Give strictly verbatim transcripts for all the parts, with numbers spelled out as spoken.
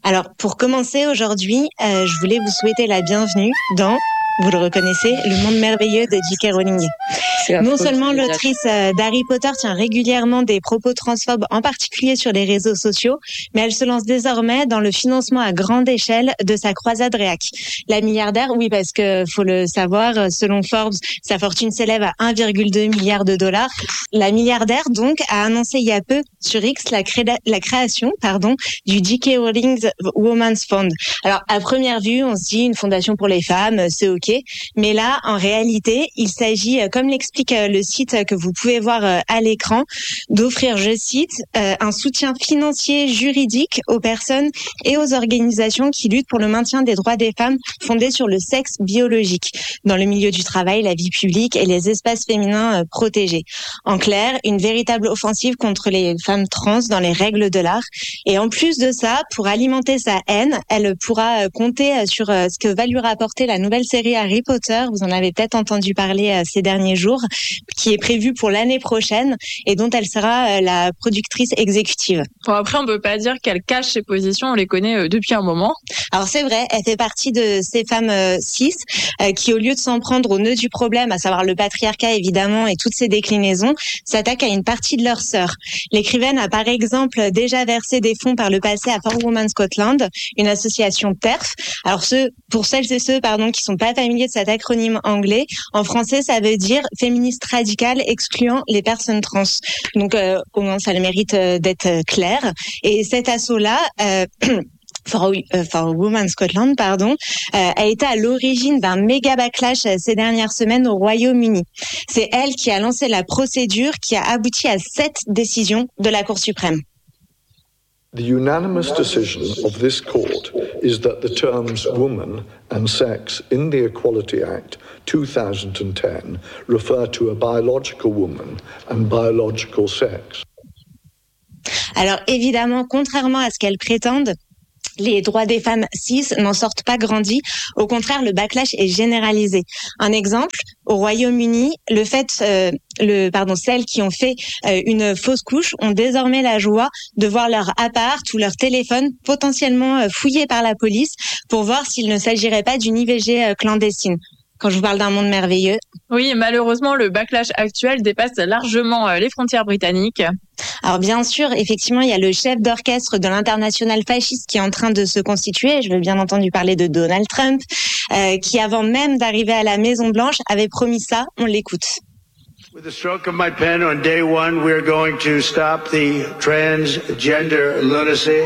Alors, pour commencer aujourd'hui, euh, je voulais vous souhaiter la bienvenue dans, vous le reconnaissez, le monde merveilleux de J K. Rowling. Non seulement l'autrice euh, d'Harry Potter tient régulièrement des propos transphobes, en particulier sur les réseaux sociaux, mais elle se lance désormais dans le financement à grande échelle de sa croisade réac. La milliardaire, oui, parce que faut le savoir, selon Forbes, sa fortune s'élève à un virgule deux milliard de dollars. La milliardaire, donc, a annoncé il y a peu sur X la, cré- la création pardon, du J K. Rowling Women's Fund. Alors, à première vue, on se dit une fondation pour les femmes, c'est OK. Mais là, en réalité, il s'agit, comme l'explique le site que vous pouvez voir à l'écran, d'offrir, je cite, un soutien financier juridique aux personnes et aux organisations qui luttent pour le maintien des droits des femmes fondés sur le sexe biologique dans le milieu du travail, la vie publique et les espaces féminins protégés. En clair, une véritable offensive contre les femmes trans dans les règles de l'art. Et en plus de ça, pour alimenter sa haine, elle pourra compter sur ce que va lui rapporter la nouvelle série Harry Potter. Vous en avez peut-être entendu parler ces derniers jours, qui est prévue pour l'année prochaine et dont elle sera la productrice exécutive. Bon, après, on peut pas dire qu'elle cache ses positions, on les connaît depuis un moment. Alors c'est vrai, elle fait partie de ces femmes euh, cis euh, qui, au lieu de s'en prendre au nœud du problème, à savoir le patriarcat évidemment et toutes ses déclinaisons, s'attaquent à une partie de leur sœur. L'écrivaine a par exemple déjà versé des fonds par le passé à For Women Scotland, une association T E R F. Alors ceux, pour celles et ceux pardon, qui sont pas familiers de cet acronyme anglais, en français ça veut dire féministe radicale excluant les personnes trans. Donc euh, au moins ça le mérite euh, d'être clair. Et cet assaut-là... Euh, For, uh, for Women Scotland, pardon, euh, a été à l'origine d'un méga backlash euh, ces dernières semaines au Royaume-Uni. C'est elle qui a lancé la procédure qui a abouti à sept décisions de la Cour suprême. The unanimous decision of this court is that the terms woman and sex in the Equality Act two thousand ten refer to a biological woman and biological sex. Alors évidemment, contrairement à ce qu'elles prétendent, les droits des femmes cis n'en sortent pas grandis. Au contraire, le backlash est généralisé. Un exemple, au Royaume-Uni, le fait, euh, le, pardon, celles qui ont fait euh, une fausse couche ont désormais la joie de voir leur appart ou leur téléphone potentiellement euh, fouillé par la police pour voir s'il ne s'agirait pas d'une I V G euh, clandestine. Quand je vous parle d'un monde merveilleux. Oui, malheureusement, le backlash actuel dépasse largement les frontières britanniques. Alors bien sûr, effectivement, il y a le chef d'orchestre de l'international fasciste qui est en train de se constituer. Je veux bien entendu parler de Donald Trump, euh, qui avant même d'arriver à la Maison-Blanche avait promis ça. On l'écoute. With the stroke of my pen on day one, we're going to stop the transgender lunacy.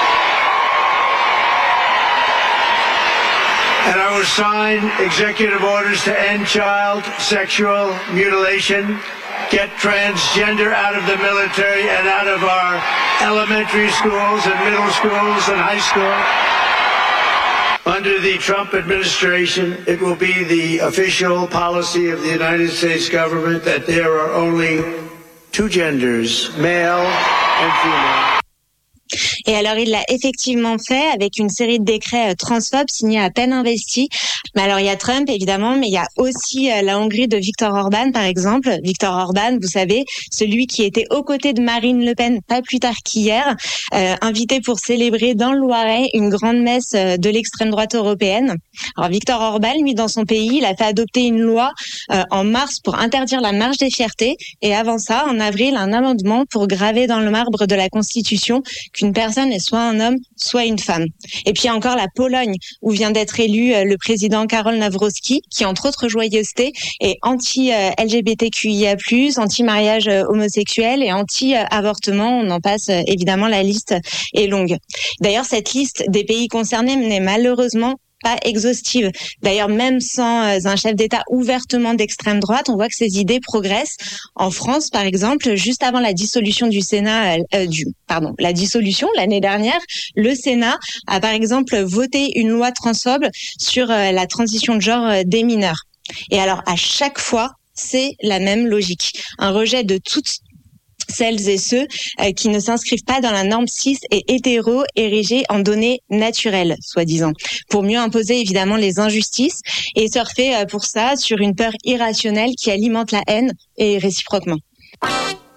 And I will sign executive orders to end child sexual mutilation, get transgender out of the military and out of our elementary schools and middle schools and high school. Under the Trump administration, it will be the official policy of the United States government that there are only two genders, male and female. Et alors, il l'a effectivement fait avec une série de décrets transphobes signés à peine investis. Mais alors, il y a Trump, évidemment, mais il y a aussi la Hongrie de Viktor Orban, par exemple. Viktor Orban, vous savez, celui qui était aux côtés de Marine Le Pen pas plus tard qu'hier, euh, invité pour célébrer dans le Loiret une grande messe de l'extrême droite européenne. Alors, Viktor Orban, lui, dans son pays, il a fait adopter une loi euh, en mars pour interdire la marche des fiertés. Et avant ça, en avril, un amendement pour graver dans le marbre de la Constitution qu'une personne est soit un homme, soit une femme. Et puis encore la Pologne, où vient d'être élu le président Karol Nawrocki, qui, entre autres joyeusetés, est anti-L G B T Q I A plus, anti-mariage homosexuel et anti-avortement. On en passe, évidemment, la liste est longue. D'ailleurs, cette liste des pays concernés n'est malheureusement pas exhaustive. D'ailleurs, même sans un chef d'État ouvertement d'extrême droite, on voit que ces idées progressent. En France, par exemple, juste avant la dissolution du Sénat, euh, du, pardon, la dissolution l'année dernière, le Sénat a par exemple voté une loi transphobe sur euh, la transition de genre euh, des mineurs. Et alors, à chaque fois, c'est la même logique. Un rejet de toute celles et ceux euh, qui ne s'inscrivent pas dans la norme cis et hétéro érigée en données naturelles, soi-disant, pour mieux imposer évidemment les injustices et surfer euh, pour ça sur une peur irrationnelle qui alimente la haine et réciproquement.